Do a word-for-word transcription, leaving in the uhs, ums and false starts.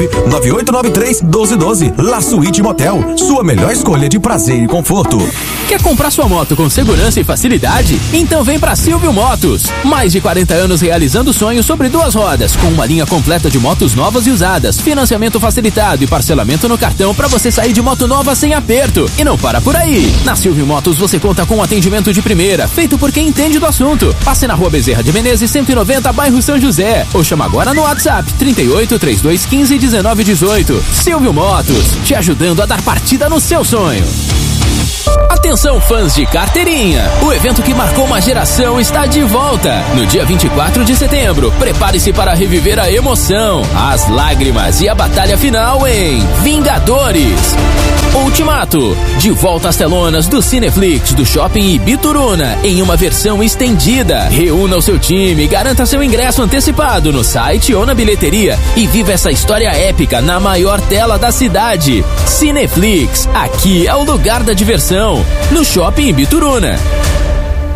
nove oito nove três, um dois um dois. La Suite Motel, sua melhor escolha de prazer e conforto. Quer comprar sua moto com segurança e facilidade? Então vem pra Silvio Motos. Mais de quarenta anos realizando sonhos sobre duas rodas, com uma linha completa de motos novas e usadas, financiamento facilitado e parcelamento no cartão pra você sair de moto nova sem aperto. E não para por aí. Na Silvio Motos você conta com um atendimento de primeira, feito por quem entende do assunto. Passe na Rua Bezerra de Menezes cento e noventa, bairro São José, ou chama agora no WhatsApp trinta e oito, trinta e dois, quinze, dezenove, dezoito. Silvio Motos, te ajudando a dar partida no seu sonho. Atenção, fãs de carteirinha! O evento que marcou uma geração está de volta. No dia vinte e quatro de setembro, prepare-se para reviver a emoção, as lágrimas e a batalha final em Vingadores Ultimato. De volta às telonas do Cineflix do Shopping Ibituruna em uma versão estendida. Reúna o seu time, garanta seu ingresso antecipado no site ou na bilheteria e viva essa história épica na maior tela da cidade. Cineflix, aqui é o lugar da diversão. No Shopping Ibituruna.